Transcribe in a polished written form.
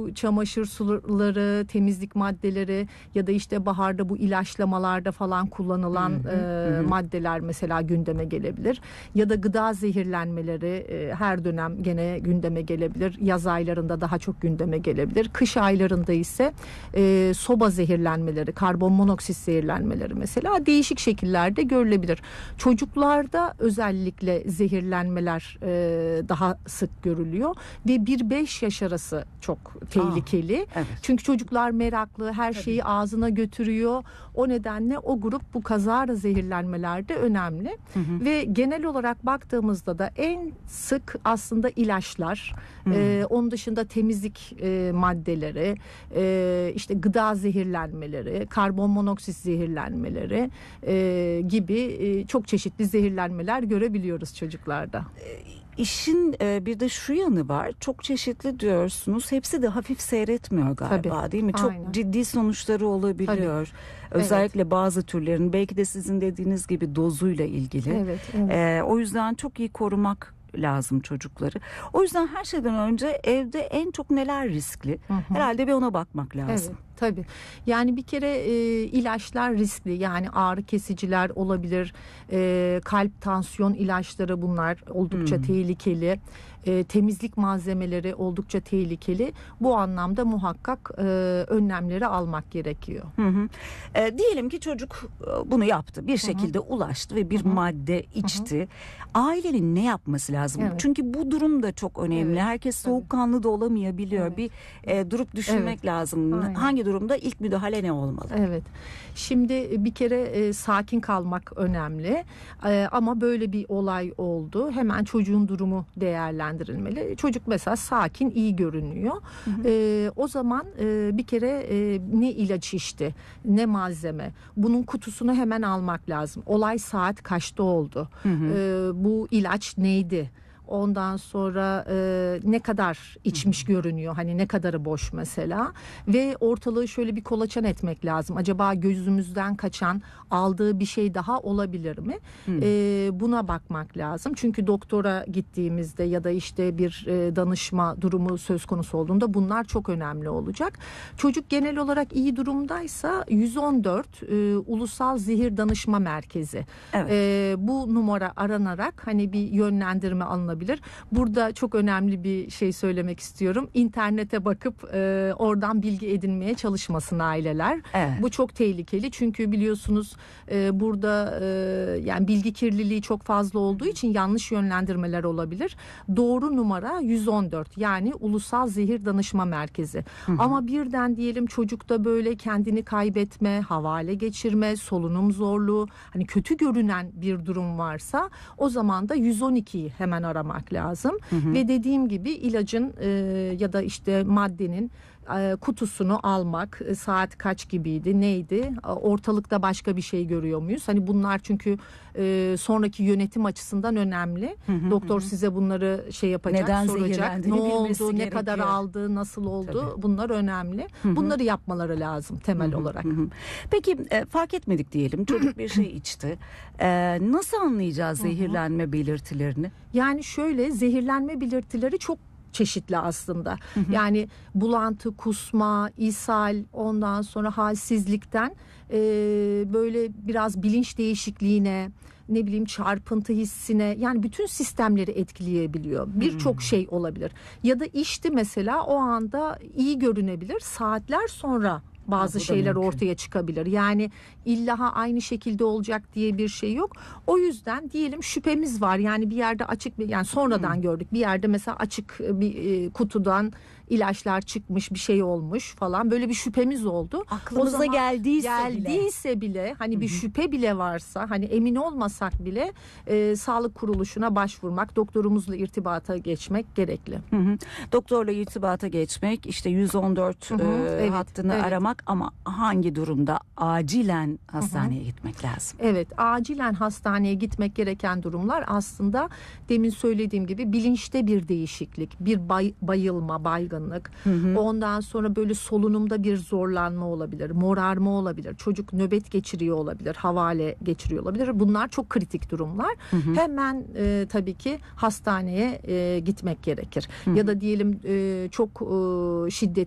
bu çamaşır suları, temizlik maddeleri ya da işte baharda bu ilaçlamalarda falan kullanılan maddeler mesela gündeme gelebilir. Ya da gıda zehirlenmeleri her dönem gene gündeme gelebilir. Yaz aylarında daha çok gündeme gelebilir. Kış aylarında ise soba zehirlenmeleri, karbon monoksit zehirlenmeleri mesela değişik şekillerde görülebilir. Çocuklarda özellikle zehirlenmeler daha sık görülüyor ve 1-5 yaş arası çok tehlikeli. Evet. Çünkü çocuklar meraklı, her şeyi ağzına götürüyor. O nedenle o grup bu kazara zehirlenmelerde önemli. Ve genel olarak baktığımızda da en sık aslında ilaçlar, onun dışında temizlik maddeleri, işte gıda zehirlenmeleri, karbon monoksit zehirlenmeleri gibi çok çeşitli zehirlenmeler görebiliyoruz çocuklarda. İşin bir de şu yanı var. Çok çeşitli diyorsunuz. Hepsi de hafif seyretmiyor galiba, Tabii, değil mi? Çok aynen. ciddi sonuçları olabiliyor. Tabii. Özellikle bazı türlerin belki de sizin dediğiniz gibi dozuyla ilgili. Evet. O yüzden çok iyi korumak lazım çocukları. O yüzden her şeyden önce evde en çok neler riskli? Herhalde bir ona bakmak lazım. Evet, tabii. Yani bir kere ilaçlar riskli. Yani ağrı kesiciler olabilir. Kalp, tansiyon ilaçları bunlar oldukça tehlikeli. Temizlik malzemeleri oldukça tehlikeli. Bu anlamda muhakkak önlemleri almak gerekiyor. Diyelim ki çocuk bunu yaptı. Bir şekilde ulaştı ve bir madde içti. Ailenin ne yapması lazım? Evet. Çünkü bu durum da çok önemli. Evet, Herkes soğukkanlı da olamayabiliyor. Evet. Bir durup düşünmek Evet. lazım. Aynen. Hangi durumda ilk müdahale ne olmalı? Evet. Şimdi bir kere sakin kalmak önemli. Ama böyle bir olay oldu. Hemen çocuğun durumu değerlendirilmeli. Çocuk mesela sakin, iyi görünüyor. O zaman bir kere ne ilaç içti, ne malzeme. Bunun kutusunu hemen almak lazım. Olay saat kaçta oldu? Bu ilaç neydi? Ondan sonra ne kadar içmiş görünüyor, hani ne kadarı boş mesela, ve ortalığı şöyle bir kolaçan etmek lazım. Acaba gözümüzden kaçan aldığı bir şey daha olabilir mi? Buna bakmak lazım. Çünkü doktora gittiğimizde ya da işte bir danışma durumu söz konusu olduğunda bunlar çok önemli olacak. Çocuk genel olarak iyi durumdaysa 114 Ulusal Zehir Danışma Merkezi. Evet. Bu numara aranarak hani bir yönlendirme alınabilir. Burada çok önemli bir şey söylemek istiyorum. İnternete bakıp oradan bilgi edinmeye çalışmasın aileler. Evet. Bu çok tehlikeli. Çünkü biliyorsunuz burada yani bilgi kirliliği çok fazla olduğu için yanlış yönlendirmeler olabilir. Doğru numara 114, yani Ulusal Zehir Danışma Merkezi. Ama birden diyelim çocukta böyle kendini kaybetme, havale geçirme, solunum zorluğu, hani kötü görünen bir durum varsa o zaman da 112'yi hemen aramak lazım. Ve dediğim gibi ilacın ya da işte maddenin kutusunu almak, saat kaç gibiydi, neydi, ortalıkta başka bir şey görüyor muyuz? Hani bunlar çünkü sonraki yönetim açısından önemli. Doktor size bunları şey yapacak, Neden soracak. Ne bilmesi oldu, ne gerekiyor. kadar aldı, nasıl oldu? Tabii. Bunlar önemli. Bunları yapmaları lazım temel olarak. Peki fark etmedik diyelim. Çocuk bir şey içti. Nasıl anlayacağız zehirlenme belirtilerini? Yani şöyle, zehirlenme belirtileri çok çeşitli aslında. Yani bulantı, kusma, ishal, ondan sonra halsizlikten böyle biraz bilinç değişikliğine, ne bileyim çarpıntı hissine, yani bütün sistemleri etkileyebiliyor. Birçok şey olabilir. Ya da içti mesela, o anda iyi görünebilir. Saatler sonra bazı bu da şeyler mümkün. ortaya çıkabilir. Yani illa aynı şekilde olacak diye bir şey yok. O yüzden diyelim şüphemiz var. Yani bir yerde açık bir, yani sonradan gördük. Bir yerde mesela açık bir kutudan ilaçlar çıkmış, bir şey olmuş falan. Böyle bir şüphemiz oldu. Aklımıza O zaman geldiyse bile hani bir şüphe bile varsa, hani emin olmasak bile sağlık kuruluşuna başvurmak, doktorumuzla irtibata geçmek gerekli. Doktorla irtibata geçmek, işte 114 Evet, hattını evet. aramak, ama hangi durumda acilen hastaneye gitmek lazım? Evet, acilen hastaneye gitmek gereken durumlar aslında demin söylediğim gibi bilinçte bir değişiklik, bir bayılma, baygınlık, ondan sonra böyle solunumda bir zorlanma olabilir, morarma olabilir, çocuk nöbet geçiriyor olabilir, havale geçiriyor olabilir. Bunlar çok kritik durumlar. Hemen tabii ki hastaneye gitmek gerekir. Ya da diyelim çok şiddetli